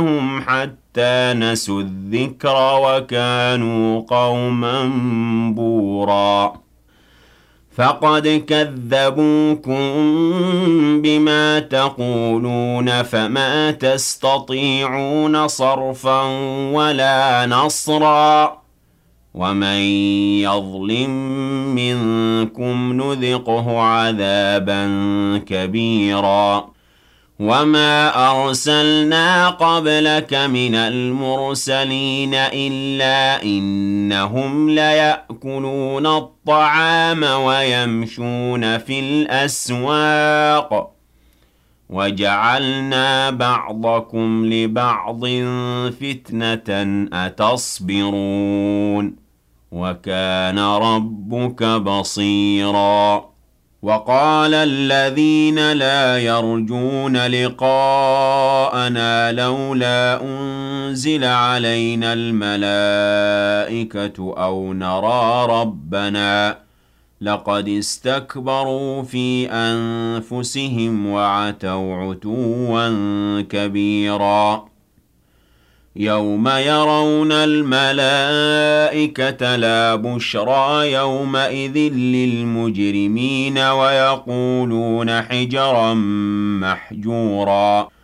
هم حتى نسوا الذكر وكانوا قوما بورا فقد كذبوكم بما تقولون فما تستطيعون صرفا ولا نصرا ومن يظلم منكم نذقه عذابا كبيرا وما أرسلنا قبلك من المرسلين إلا إنهم ليأكلون الطعام ويمشون في الأسواق وجعلنا بعضكم لبعض فتنة أتصبرون وكان ربك بصيراً وقال الذين لا يرجون لقاءنا لولا أنزل علينا الملائكة أو نرى ربنا لقد استكبروا في أنفسهم وعتوا عتوا كبيرا يوم يرون الملائكة لا بشرى يومئذ للمجرمين ويقولون حجرا محجورا